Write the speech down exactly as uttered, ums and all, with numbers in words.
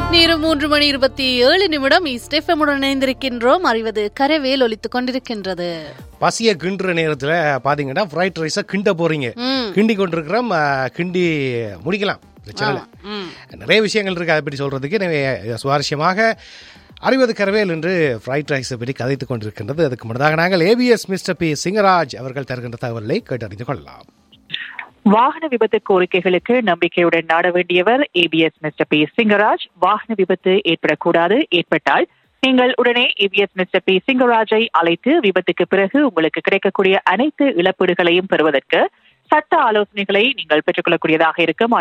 நேரம் மூன்று மணி இருபத்தி ஏழு நிமிடம் ஸ்டெஃபமுடன் இணைந்திருக்கின்றோம். அறிவது கரவேல் ஒலித்துக் கொண்டிருக்கின்றது. பசிய கிண்டுற நேரத்துல பாத்தீங்கன்னா ஃப்ரைட் ரைஸ கிண்ட போறீங்க. கிண்டி கொண்டிருக்கிறோம், கிண்டி முடிக்கலாம். நிறைய விஷயங்கள் இருக்கு அதை பற்றி சொல்றதுக்கு. எனவே சுவாரஸ்யமாக அறிவது கரவேல் என்று ஃப்ரைட் ரைஸை பற்றி கதைத்துக் கொண்டிருக்கின்றது. அதுக்கு முன்னதாக நாங்கள் ஏபிஎஸ் மிஸ்டர் பி சிங்கராஜ் அவர்கள் தருகின்ற தகவலை கேட்டறிந்து கொள்ளலாம். வாகன விபத்து கோரிக்கைகளுக்கு நம்பிக்கையுடன் நாட வேண்டியவர் ஏபிஎஸ் மிஸ்டர் பி சிங்கராஜ். வாகன விபத்து ஏற்படக்கூடாது, ஏற்பட்டால் நீங்கள் உடனே ஏபிஎஸ் மிஸ்டர் பி சிங்கராஜை அழைத்து விபத்துக்கு பிறகு உங்களுக்கு கிடைக்கக்கூடிய அனைத்து இழப்பீடுகளையும் பெறுவதற்கு சட்ட ஆலோசனைகளை நீங்கள் பெற்றுக்கொள்ளக்கூடியதாக இருக்கும்.